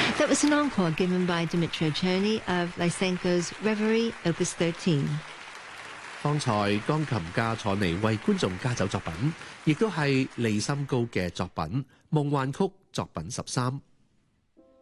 That was an encore given by Dmitry Cherny of Lysenko's Reverie Opus 13。 方才鋼琴家楚尼為觀眾加奏作品，亦都係利森高嘅作品《夢幻曲》作品13。